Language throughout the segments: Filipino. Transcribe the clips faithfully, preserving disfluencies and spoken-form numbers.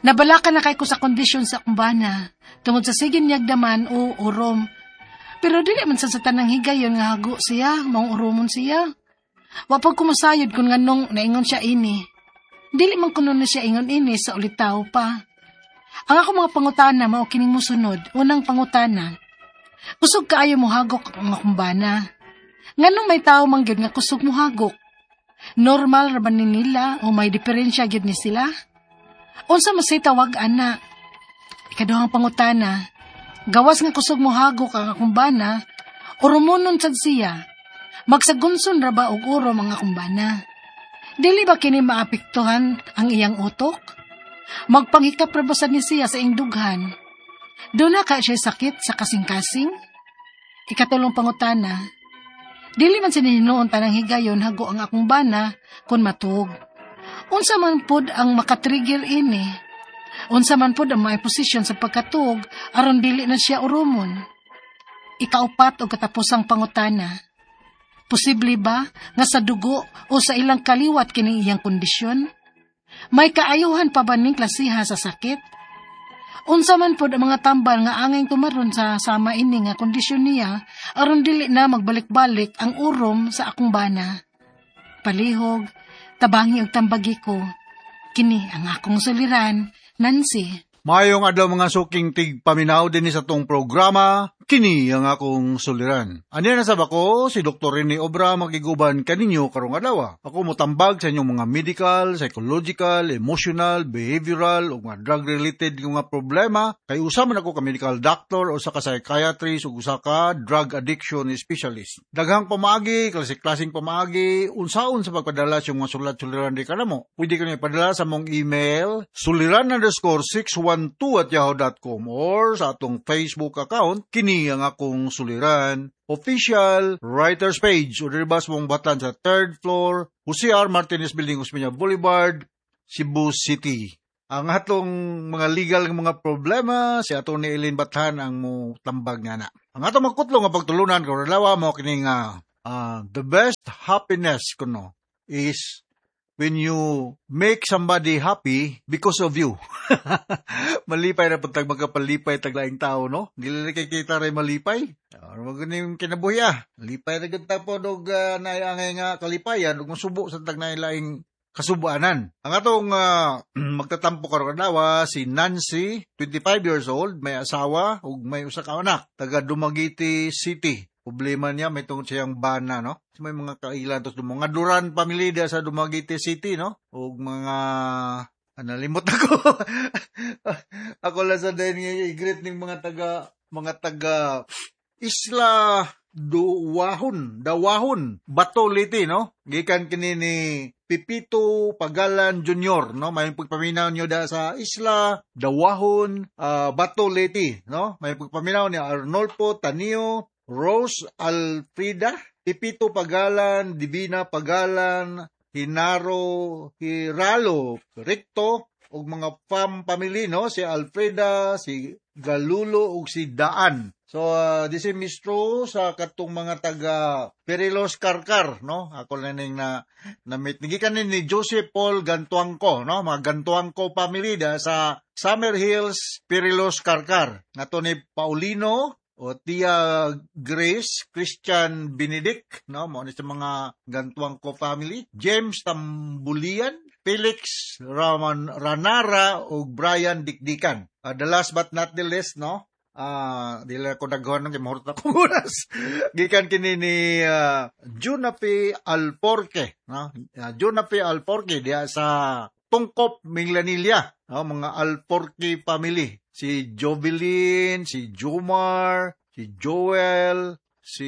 Nabalaka na kay ko sa kondisyon sa kumbana, tungod sa sigin niyagdaman o urom. Pero dili man sa tanang higayon nga hago siya, maong uromon siya. Wapag kumasayod kung nganong naingon siya ini. Dili man kuno na siya ingon ini sa ulitaw pa. Ang ako mga pangutana mao kining musunod. Unang pangutana, kusog kaayo mo hagok ang kumbana. Nganong may tao man gyud nga kusog mo hagok? Normal ra ba ni nila o may diferensya gyud ni sila? Unsa masay tawag ana? Ikaduhang pangutana, gawas nga kusog mo hagok ang akumbana, urumunon sad siya. Magsagunson ra ba og urom ang akumbana? Dili ba kini maapektuhan ang iyang utok? Magpanghikap ra ba sad ni siya sa iyang dughan? Doon na ka siya sakit sa kasing-kasing? Ikatulong pangutana, dili man sinihinoon tanang higayon hago ang akong bana kun matug. Unsa man pod ang makatrigger ini? Unsa man pod ang may posisyon sa pagkatug aron dili na siya urumon? Ikaupat o katapusang pangutana, posible ba nga sa dugo o sa ilang kaliwat kining iyang kondisyon? May kaayuhan pa ba ning klasiha sa sakit? Unsa man pod ang mga tambal nga angay tumaron sa sama ini nga kondisyon niya aron dili na magbalik-balik ang urom sa akong bana? Palihog, tabangi og tambagi ko. Kini ang akong suliran, Nancy. Mayong adlaw mga suking tigpaminaw din sa tong programa, kini ang akong suliran. Ani na sab ako, si Doktor Rene Obra magiguban kaninyo karong adlaw. Ako motambag sa inyong mga medical, psychological, emotional, behavioral o mga drug-related nga problema. Kay usa man ako ka medical doctor o sa ka psychiatrist o usa ka drug addiction specialist. Daghang pamaagi, klasik-klasing pamaagi, unsaon sa pagpadala sa mga sulat-suliran di kanamo. Pwede ka niyo ipadala sa mong email, suliran underscore six one two at yahoo dot com or sa atong Facebook account, kini ang akong suliran, official writers page o diribas mong batan sa third floor, Jose R. Martinez Building, Osmeña Boulevard, Cebu City. Ang atong mga legal ng mga problema, si atong ni Eileen Bathan ang mo tambag nga na. Ang atong magkutlo nga pagtulunan, karalawa mo kini nga, uh, the best happiness kuno is when you make somebody happy because of you. Malipay na pagtag magkapalipay taglaing tao, no? Dili kay kita ray malipay. Ano maganing kinabuhi ah. Lipay na gud po dog uh, naangay nga kalipayan ug masubo sa tag nailaing kasubuanan. Ang atong uh, magtatampo karon adlaw si Nancy, twenty-five years old, may asawa ug may usa ka anak, taga Dumaguete City. Problema niya, may tungkol siyang bana, no? May mga kailan, tos mga Duran pamilya sa Dumaguete City, no? O mga, nalimot ako. Ako lang sa dahil nga, i-greet ng mga taga, mga taga, Isla Duwahon, Dawahon, Bato Liti, no? Gikan kini ni Pipito Pagalan Junior, no? May pagpaminaw niyo da sa Isla Dawahon, uh, Bato Liti, no? May pagpaminaw ni Arnolfo Tanio, Rose Alfrida, Pipito Pagalan, Divina Pagalan, Hinaro Hiralo, Ricto, ug mga fam family, no? Si Alfreda, si Galulo, ug si Daan. So, uh, this is Mistro sa katong mga taga Perilos Karkar, no? Ako na ning na, na meet. Nagikan ni Joseph Paul Gantuangco, no? Mga Gantuangco family da sa Summer Hills, Perilos Karkar. Nato ni Paulino, o Tia Grace, Christian Benedict, no, mo ni sa mga Gantuangco family, James Tambulian, Felix Raman Ranara o Brian Dikdikan. Uh, the last but not the least, no, ah, uh, dila ko daghan ng mahurot na oras. Gikan kini ni uh, Junape Alporque, no, uh, Junape Alporque diya sa Tungkop, Minglanilla, no, mga Alporque family. Si Jovelyn, si Jomar, si Joel, si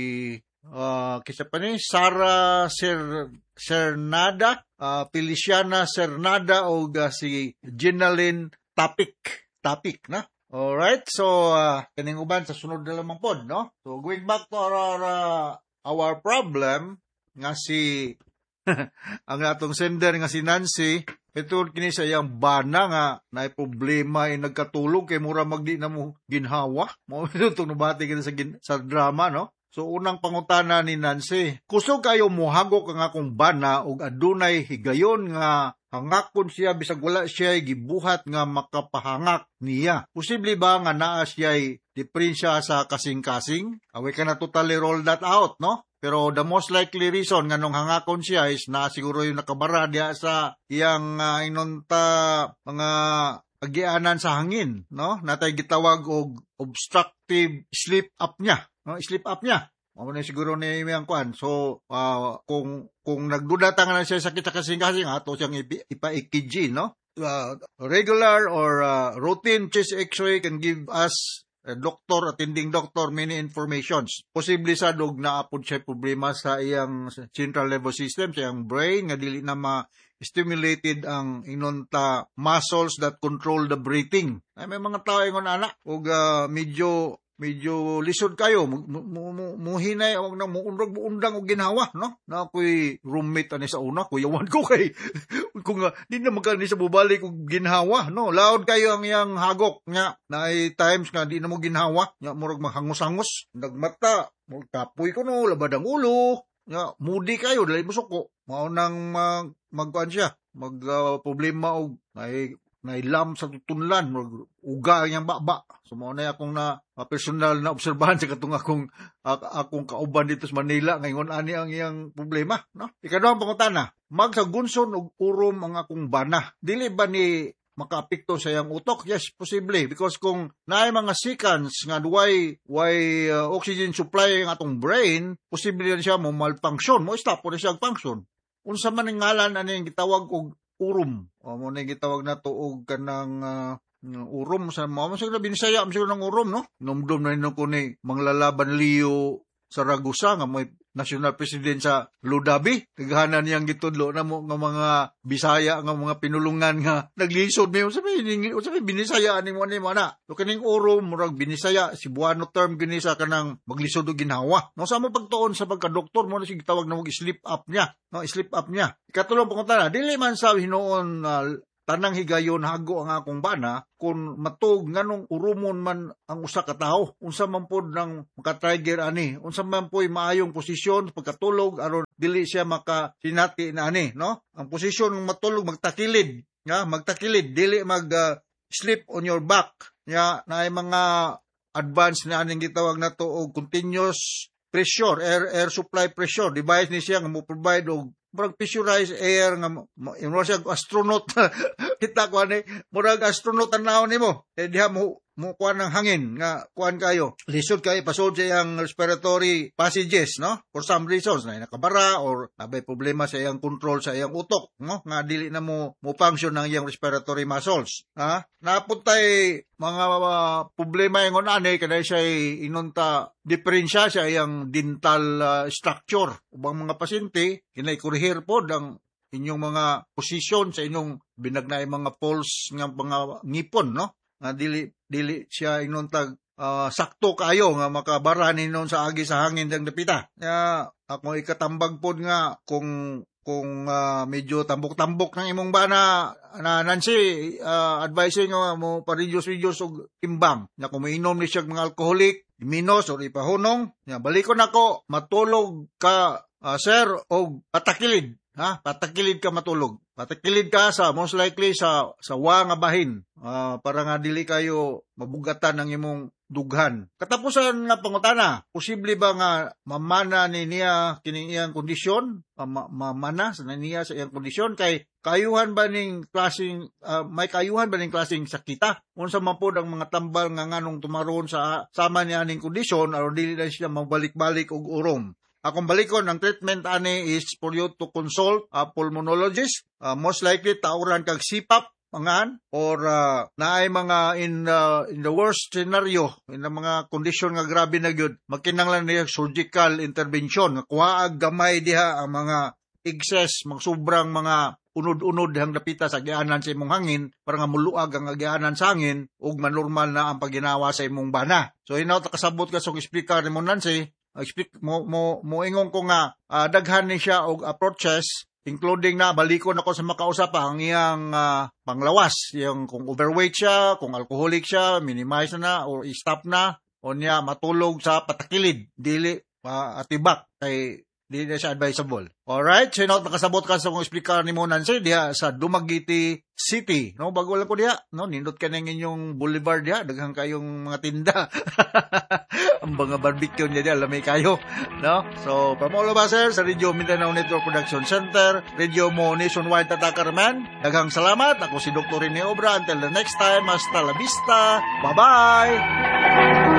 uh, kisa pa ni Sara Ser Cernada, uh, Feliciana Cernada o uh, si Ginalyn Tapik. Tapik, na? Alright, so uh, kaning uban sa sunod na lamang pod, no? So going back to our, uh, our problem nga si ang atong sender nga si Nancy, ito kini sa iyang bana nga na problema ay nagkatulog kay mura magdi na mo ginhawa. Mo ito nubati kita sa gin, sa drama, no? So unang pangutana ni Nancy, kusog kayo mohagok ang akong bana ug adunay higayon nga hangakon siya bisag wala siya gibuhat nga makapahangak niya. Posible ba nga naa siya diferensya sa kasing-kasing? Uh, we cannot totally roll that out, no? Pero the most likely reason nga nung hangakon siya is na siguro yung nakabara diya sa iyang uh, inunta mga agianan sa hangin, no? Natay gitawag og obstructive sleep apnea, no? Sleep apnea. Mao na siguro ni iyang kuan. So, uh, kung kung nagduda ta nga siya sakit sa kasing-kasing, ato siyang ipa-E K G, no? Uh, regular or uh, routine chest X-ray can give us a doctor, attending doctor, many informations. Posible sa dog na apod siya problema sa iyang central nervous system, sa iyang brain, nga dili na ma-stimulated ang inunta muscles that control the breathing. Ay, may mga tao yung anak, o uh, medyo medyo lisod kayo, muhinay, huwag na muundag-muundang o ginawa, no? Na ako'y roommate ani sa una, kuyawan ko kay, kung uh, di na magkani sa bubalik o ginawa, no? Laod kayo ang iyang hagok, nga, na ay times nga di na mo ginawa, nga, murag maghangos-hangos, nagmata, kapoy ko no, labad ang ulo, nga, moody kayo, dahil musuko, maunang mag, magkuhan siya, mag uh, problema o, ay, nailam sa tutunlan, uga niyang baba. So, mo na akong na uh, personal na obserbahan sa katong akong, uh, akong kauban dito sa Manila, ngayon ani ang iyang problema. No? Ikano ang pangutana, magsagunson og urom ang akong bana. Dili ba ni makaapekto sa iyang utok? Yes, posible. Because kung naay mga seconds nga why, why uh, oxygen supply ang atong brain, posible yan siya mo malfunction, mo stop po na siya function. Unsa man ang ngalan ano yung gitawag og urom. O mo na gitawag na tuog kanang uh, urom sa mo sa binisaya am siguro ng urom, no? Numdum na nino ko ni manglalaban Leo Saragosa nga may national president sa Ludabi. Tagahanan niyang gitudlo na mo nga mga Bisaya nga mga pinulungan nga naglisod mi sabi ni sabi binisaya ani mo ni mana. So kaning urom murag binisaya Cebuano term gini sa kanang maglisod og ginhawa. No sa mo pagtuon sa pagka-doktor mo na sig tawag na mo sleep apnea, no sleep apnea. Ikatulong pangutana, dili man sa hinuon uh, tanang higayon hago ang akong bana kung matug nganong urumon man ang usa ka tawo, unsa man pod nang maka-trigger ani, unsa man po'y maayong posisyon pagkatulog aron dili siya makasinati na ani, no? Ang posisyon ng matulog magtakilid, nga magtakilid dili mag uh, sleep on your back. Nga naay mga advanced na aning gitawag nato og continuous pressure, air air supply pressure device ni siya nga mo provide og murag pressurized air nga mo siya astronaut kita ko ani murag astronaut tanaw nimo eh diha mo mo kuan ng hangin nga kuan kayo lisod kay pasod sa iyang respiratory passages, no? For some reasons na nakabara or nabay problema sa iyang control sa iyang utok, no? Nga dili na mo mo function ng iyang respiratory muscles, ha? Napuntay mga uh, problema ingon ani kada siya inunta diferensya sa iyang dental uh, structure. Ubang mga pasyente kinay kurihir pod ang inyong mga posisyon sa inyong binagnay mga pulse nga mga ngipon, no? Nga dili dili siya inuntag uh, sakto kayo nga makabara ninon sa agi sa hangin dang dapita. Ya ako ikatambag pod nga kung kung uh, medyo tambok-tambok ng imong bana na Nancy uh, advising nga mo pa-reduce-reduce og timbang. Na kung mainom ni siya mga alcoholic, minos o ipahunong, ya balikon ako matulog ka uh, sir og patakilid. Ha, patakilid ka matulog. Patakilid ka sa most likely sa sa wa nga bahin uh, para nga dili kayo mabugatan ng imong dughan. Katapusan nga pangutana, posible ba nga mamana ni niya kining iyang kondisyon? Uh, ma- mamana sa niya sa iyang kondisyon kay kayuhan ba ning klaseng uh, may kayuhan ba ning klaseng sakita? Unsa man pod ang mga tambal nga nganong tumaron sa sama niya ning kondisyon aron dili na siya mabalik-balik og urom? Akong balikon, ang treatment ani is for you to consult a pulmonologist. Uh, most likely, tauran kag C PAP, mangan, or uh, naay mga in, uh, in the worst scenario, in the mga kondisyon nga grabe na gyud, magkinanglan niya surgical intervention. Kuhaag gamay diha ang mga excess, mga sobrang mga unod-unod hang dapita sa agianan sa imong hangin para nga muluag ang agianan sa hangin ug manormal na ang paginawa sa imong bana. So, hinaw ta kasabot ka sa speaker ni mo Nancy, Speak, mo, mo, mo ingon ko nga, uh, daghan ni siya og approaches, including na balikon ako sa makausap ang iyang uh, panglawas, yung kung overweight siya, kung alcoholic siya, minimize na or i-stop na, o niya matulog sa patakilid, dili uh, atibak. Kay Di na siya advisable. Alright, so yun, nakasabot ka sa kong explicar ni mo, Nancy, diha sa Dumaguete City. No, bago lang ko diha, no, nindot ka na inyong boulevard diha, daghang kayong mga tinda. Ang mga barbecue niya diha, lamay kayo. No? So, from all of us, sir, sa Radio Mindanao Network Production Center, Radio Mo Nationwide Tatakarman, daghang salamat. Ako si Doctor Rene Obra. Until the next time, hasta la vista. Bye-bye!